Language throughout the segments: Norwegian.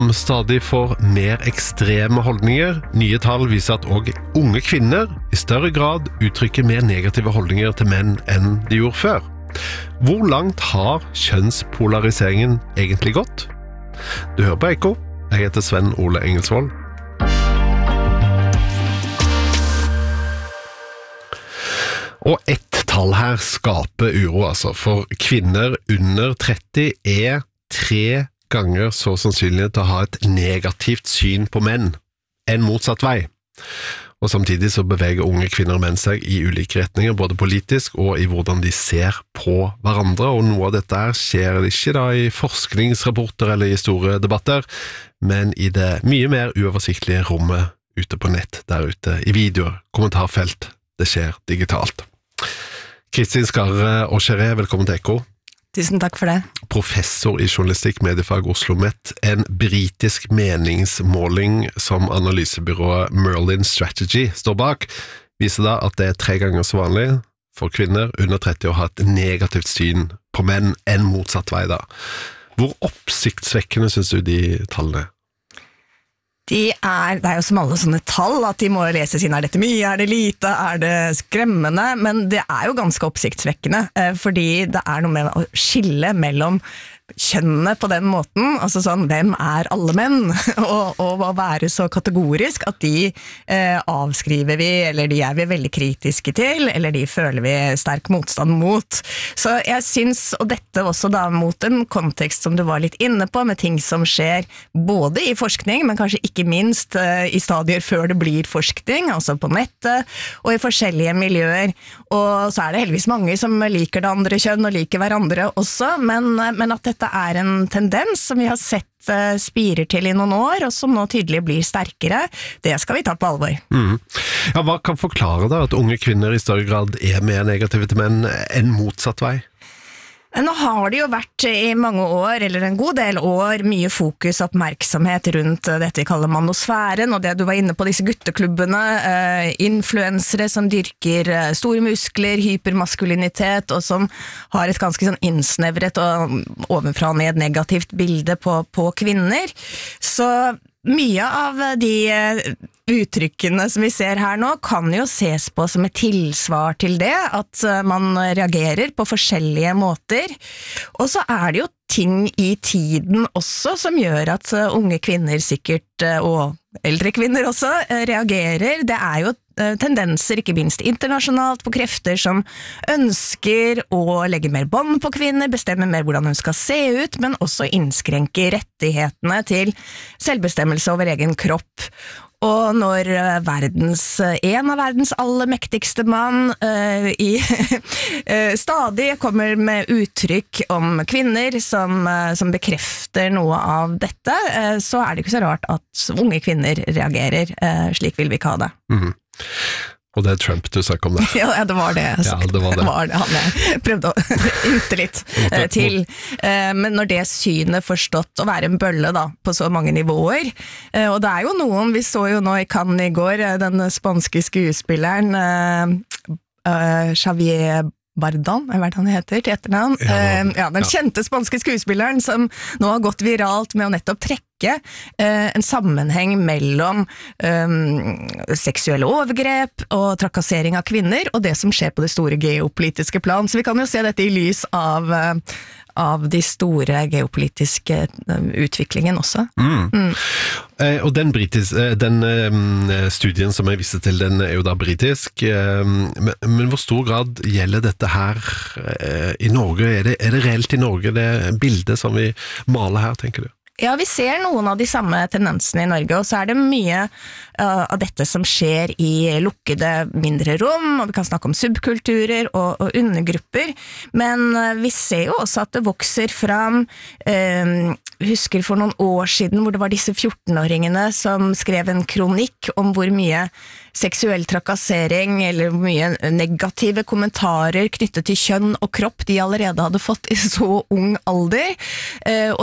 Stadig får mer ekstreme holdninger. Nye tall viser at også unge kvinner i større grad uttrykker mer negative holdninger til menn enn de gjorde før. Hvor langt har kjønnspolariseringen egentlig gått? Du hører på Ekko. Jeg heter Sven Ole Engelsvold. Og ett tall her skaper uro, altså. For kvinner under 30 er 3 ganger så sannsynlig til å ha et negativt syn på menn enn motsatt vei. Og samtidig så beveger unge kvinner og menn seg i ulike retninger, både politisk og i hvordan de ser på hverandre, og noe av dette her skjer ikke da i forskningsrapporter eller i store debatter, men i det mye mer uoversiktlige rommet ute på nett, der ute, i videoer, kommentarfelt. Det skjer digitalt. Kristin Skarre Aucheret, velkommen til Ekko. Tusen takk for det. Professor i journalistikk, mediefag Oslo Met. En britisk meningsmåling som analysebyrået Merlin Strategy står bak, viser da at det er 3 ganger så vanlig for kvinner under 30 å ha et negativt syn på menn enn motsatt vei da. Hvor oppsiktsvekkende synes du de tallene? Det er jo som alle sånne tall, at de må lese sin, er dette mye, er det lite, er det skremmende, men det er jo ganske oppsiktsvekkende, fordi det er noe med å skille mellom kjønnene på den måten, altså sånn, hvem er alle menn, og å være så kategorisk at de avskriver vi, eller de er vi veldig kritiske til, eller de føler vi sterk motstand mot. Så jeg synes, og dette også da mot en kontekst som du var litt inne på, med ting som skjer både i forskning, men kanskje ikke minst i stadier før det blir forskning, altså på nettet, og i forskjellige miljøer. Og så er det heldigvis mange som liker det andre kjønn og liker hverandre også, men at dette er en tendens som vi har sett spirer til i noen år, og som nå tydelig blir sterkere, det skal vi ta på alvor. Ja, hva kan forklare da at unge kvinner i større grad er mer negative til menn enn motsatt vei? Nå har det jo vært i mange år, eller en god del år, mye fokus og oppmerksomhet rundt dette vi kaller manosfæren, og det du var inne på, disse gutteklubbene, influensere som dyrker store muskler, hypermaskulinitet, og som har et ganske sånn innsnevret og ovenfra ned negativt bilde på kvinner. Så mye av de uttrykkene som vi ser her nå kan jo ses på som et tilsvar til det, at man reagerer på forskjellige måter. Og så er det jo ting i tiden også som gjør at unge kvinner sikkert, og eldre kvinner også, reagerer. Det er jo tendenser, ikke minst internasjonalt, på krefter som ønsker å legge mer bånd på kvinner, bestemme mer hvordan hun skal se ut, men også innskrenke rettighetene til selvbestemmelse over egen kropp. Og når en av verdens aller mektigste mann stadig kommer med uttrykk om kvinner som bekrefter noe av dette, så er det ikke så rart at unge kvinner reagerer. Slik vil vi ikke ha det. Og det er Trump du snakker om det. Ja, det var det. Ja, det var det. Han jeg prøvde å ute litt til. Men når det synet forstått å være en bølle da, på så mange nivåer, og det er jo noen, vi så jo nå i Cannes i går, den spanske skuespilleren Javier Bardem, hva han heter til etternavn. Den kjente spanske skuespilleren som nå har gått viralt med å nettopp trekke en sammenheng mellom seksuelle overgrep og trakassering av kvinner, og det som skjer på det store geopolitiske plan. Så vi kan jo se dette i lys av de store geopolitiske utviklingen også. Og den studien som jeg viste til, den er jo da britisk, men hvor stor grad gjelder dette her i Norge? Er det reelt i Norge, det bildet som vi maler her, tenker du? Ja, vi ser noen av de samme tendensene i Norge, og så er det mye av dette som skjer i lukkede mindre rom, og vi kan snakke om subkulturer og undergrupper, men vi ser jo også at det vokser fram, husker for noen år siden hvor det var disse 14-åringene som skrev en kronikk om hvor mye seksuell trakassering eller hvor mye negative kommentarer knyttet til kjønn og kropp de allerede hadde fått i så ung alder, og tok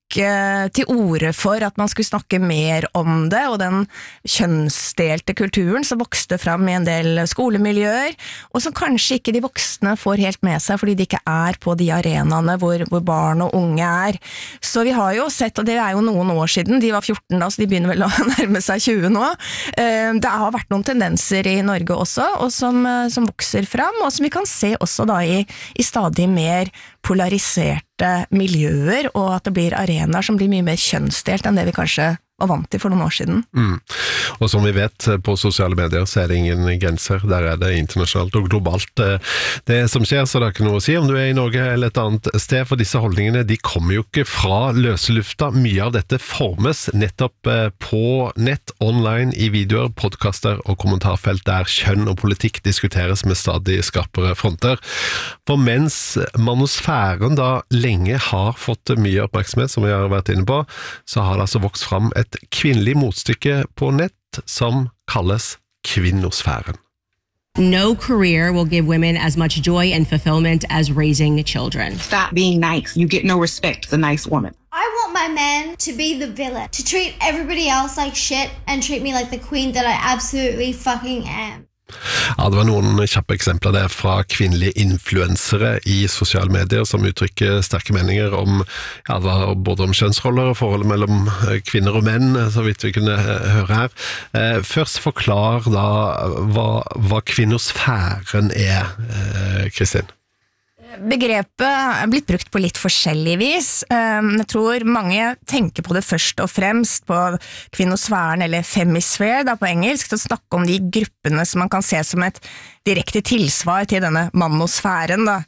til orde for at man skulle snakke mer om det, og den kjønnsdelte kulturen som vokste fram i en del skolemiljøer, og som kanskje ikke de voksne får helt med seg, fordi de ikke er på de arenaene hvor barn og unge er. Så vi har jo sett, og det er jo noen år siden, de var 14 da, så de begynner vel å nærme seg 20 nå, det har vært noen tendenser i Norge også, og som vokser fram, og som vi kan se også da i stadig mer polariserte miljøer, og at det blir arenaer som blir mye mer kjønnsdelt enn det vi kanskje var vant til for noen år siden. Og som vi vet, på sosiale medier så er det ingen grenser, der er det internasjonalt og globalt det som skjer, så det er ikke noe å si om du er i Norge eller et annet sted, for disse holdningene, de kommer jo ikke fra løselufta. Mye av dette formes nettopp på nett, online, i videoer, podcaster og kommentarfelt der kjønn og politikk diskuteres med stadig skarpere fronter. For mens manosfæren da lenge har fått mye oppmerksomhet, som vi har vært inne på, så har det altså vokst fram et kvinnelig motstykke på nett som kalles kvinnosfæren. No career will give women as much joy and fulfillment as raising children. Stop being nice. You get no respect as a nice woman. I want my man to be the villain, to treat everybody else like shit and treat me like the queen that I absolutely fucking am. Ja, det var noen kjappe eksempler der fra kvinnelige influensere i sosiale medier som uttrykker sterke meninger om, ja, det var både om kjønnsroller og forholdet mellom kvinner og menn, så vidt vi kunne høre her. Først forklar da hva kvinnosfæren er, Kristin. Begrepet er blitt brukt på litt forskjellig vis. Jeg tror mange tenker på det først og fremst på kvinnosfæren, eller femisphere da, på engelsk, til å snakke om de gruppene som man kan se som et direkte tilsvar til denne manosfæren da.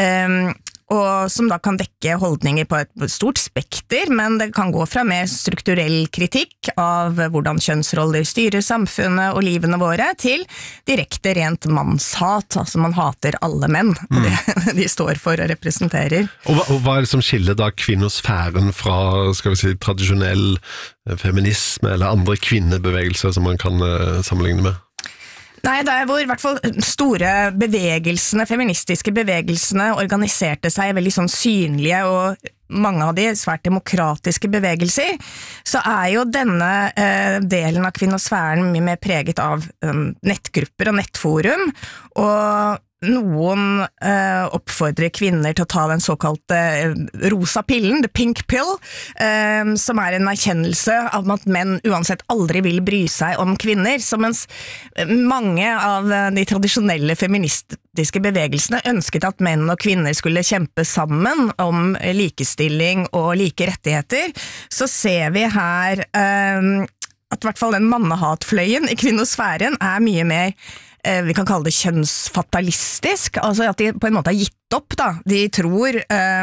Og som da kan dekke holdninger på et stort spekter, men det kan gå fra mer strukturell kritikk av hvordan kjønnsroller styrer samfunnet og livene våre, til direkte rent mannshat, altså man hater alle menn, og det de står for og representerer. Og hva er det som skiller da kvinnosfæren fra, skal vi si, tradisjonell feminisme eller andre kvinnebevegelser som man kan sammenligne med? Nei, det er hvor i hvert fall store bevegelsene, feministiske bevegelsene, organiserte seg veldig sånn synlige, og mange av de svært demokratiske bevegelser, så er jo denne delen av kvinnosfæren mye mer preget av nettgrupper og nettforum, og noen oppfordrer kvinner til å ta den såkalte rosa pillen, the pink pill, som er en erkjennelse av at menn uansett aldri vil bry seg om kvinner, så mens mange av de tradisjonelle feministiske bevegelsene ønsket at menn og kvinner skulle kjempe sammen om likestilling og like rettigheter, så ser vi her at i hvert fall den mannehatfløyen i kvinnosfæren er mye mer vi kan kalle det kjønnsfatalistisk, altså at de på en måte har gitt opp da, de tror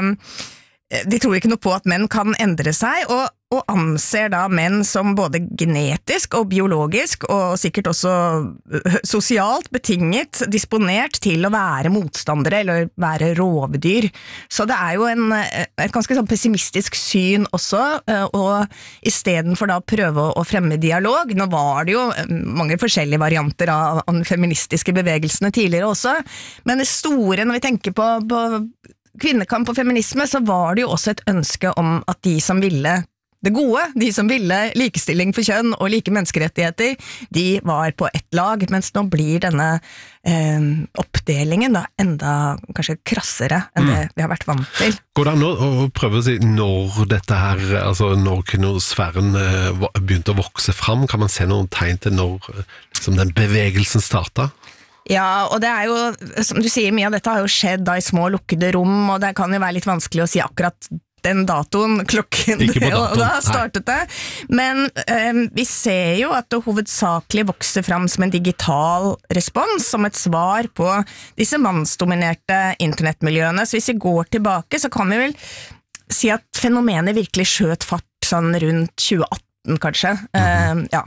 ikke noe på at menn kan endre seg, og anser da menn som både genetisk og biologisk, og sikkert også sosialt betinget, disponert til å være motstandere eller være rovdyr. Så det er jo et ganske sånn pessimistisk syn også, og i stedet for da å prøve å fremme dialog, nå var det jo mange forskjellige varianter av de feministiske bevegelsene tidligere også, men det store når vi tenker på kvinnekamp og feminisme, så var det jo også et ønske om at de som ville det gode, de som ville likestilling for kjønn og like menneskerettigheter, de var på ett lag, mens nå blir denne oppdelingen da enda kanskje krassere enn det vi har vært vant til. Går det an å prøve å si når dette her, altså når kvinnosfæren begynte å vokse fram? Kan man se noen tegn til når liksom, den bevegelsen startet? Ja, og det er jo, som du sier, mye av dette har jo skjedd da i små lukkede rom, og det kan jo være litt vanskelig å si akkurat den datoen, klokken, og da startet det. Men vi ser jo at det hovedsakelig vokser fram som en digital respons, som et svar på disse mannsdominerte internettmiljøene. Så hvis vi går tilbake, så kan vi vel si at fenomenet virkelig skjøt fart sånn rundt 2018 kanskje. Ja.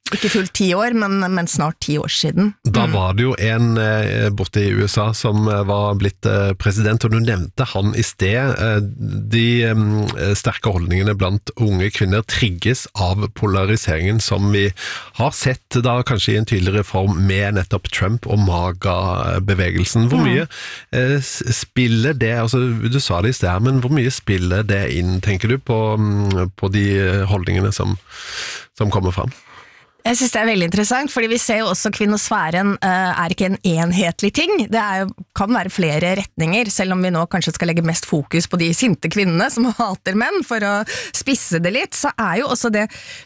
Ikke fullt 10 år, men snart 10 år siden. Da var det jo en borte i USA som var blitt president, og du nevnte han i sted. De sterke holdningene blant unge kvinner trigges av polariseringen som vi har sett da kanskje i en tydeligere form med nettopp Trump og MAGA-bevegelsen. Hvor mye spiller det, altså du sa det i sted, men hvor mye spiller det inn, tenker du, på de holdningene som kommer fram? Jeg synes det veldig interessant, fordi vi ser jo også kvinnosfæren ikke en enhetlig ting. Det kan være flere retninger, selv om vi nå kanskje skal legge mest fokus på de sinte kvinnene som hater menn, for å spisse det litt, så jo også det